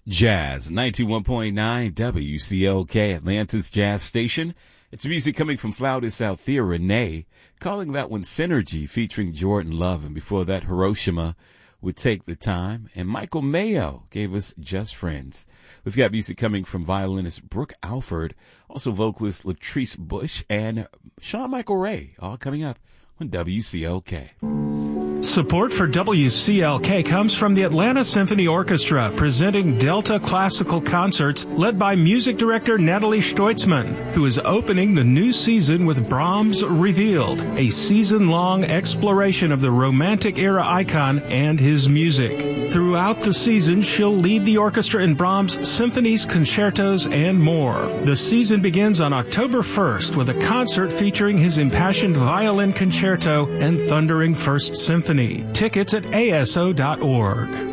Jazz, 91.9 WCLK, Atlanta's Jazz Station. It's music coming from flautist Althea Renee, calling that one Synergy, featuring Jordan Love. And before that, Hiroshima would Take the Time. And Michael Mayo gave us Just Friends. We've got music coming from violinist Brooke Alford, also vocalist Latrice Bush, and Sean Michael Ray, all coming up on WCLK. Support for WCLK comes from the Atlanta Symphony Orchestra, presenting Delta Classical Concerts, led by music director Natalie Stoitzman, who is opening the new season with Brahms Revealed, a season-long exploration of the Romantic era icon and his music. Throughout the season, she'll lead the orchestra in Brahms' symphonies, concertos, and more. The season begins on October 1st with a concert featuring his impassioned violin concerto and thundering First Symphony. Tickets at aso.org.